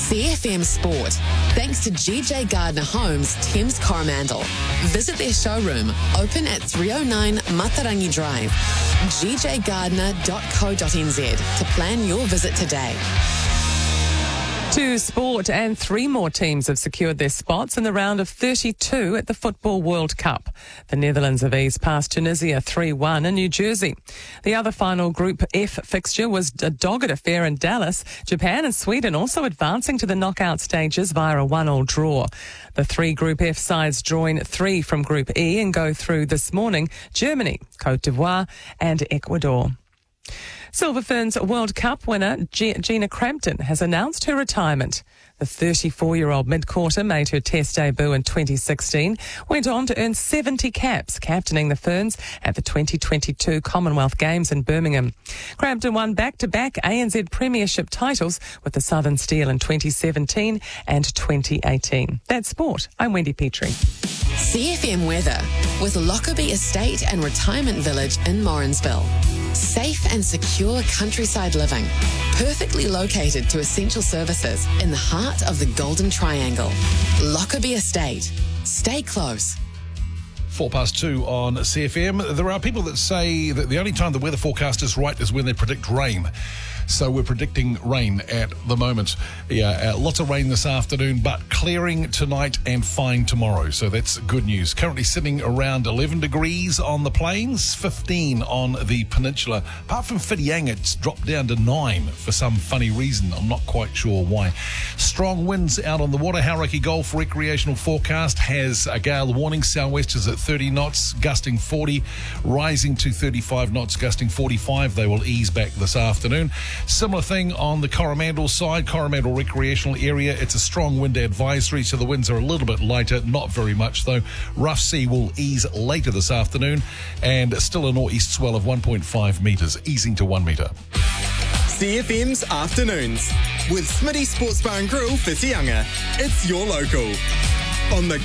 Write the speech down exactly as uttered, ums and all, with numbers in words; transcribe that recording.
C F M Sport, thanks to G J Gardner Homes, Thames Coromandel. Visit their showroom, open at three oh nine Matarangi Drive, g j gardner dot co dot n z to plan your visit today. To sport, and three more teams have secured their spots in the round of thirty-two at the Football World Cup. The Netherlands have eased past Tunisia three one in New Jersey. The other final Group F fixture was a dogged affair in Dallas. Japan and Sweden also advancing to the knockout stages via a one-all draw. The three Group F sides join three from Group E and go through this morning: Germany, Cote d'Ivoire and Ecuador. Silver Ferns World Cup winner G- Gina Crampton has announced her retirement. The thirty-four-year-old mid-quarter made her Test debut in twenty sixteen, went on to earn seventy caps, captaining the Ferns at the twenty twenty-two Commonwealth Games in Birmingham. Crampton won back-to-back A N Z Premiership titles with the Southern Steel in twenty seventeen and twenty eighteen. That's sport. I'm Wendy Petrie. C F M weather with Lockerbie Estate and Retirement Village in Morrinsville. Safe and secure countryside living, perfectly located to essential services in the heart of the Golden Triangle. Lockerbie Estate. Stay close. Four past two on C F M. There are people that say that the only time the weather forecast is right is when they predict rain. So we're predicting rain at the moment. Yeah, uh, lots of rain this afternoon, but clearing tonight and fine tomorrow. So that's good news. Currently sitting around eleven degrees on the plains, fifteen on the peninsula. Apart from Whitianga, it's dropped down to nine for some funny reason. I'm not quite sure why. Strong winds out on the water. Hauraki Golf recreational forecast has a gale warning. Southwesters at thirty knots, gusting forty, rising to thirty-five knots, gusting forty-five. They will ease back this afternoon. Similar thing on the Coromandel side, Coromandel recreational area. It's a strong wind advisory, so the winds are a little bit lighter, not very much though. Rough sea will ease later this afternoon, and still a northeast swell of one point five metres, easing to one metre. C F M's Afternoons with Smitty Sports Bar and Grill, Whitianga. It's your local. On the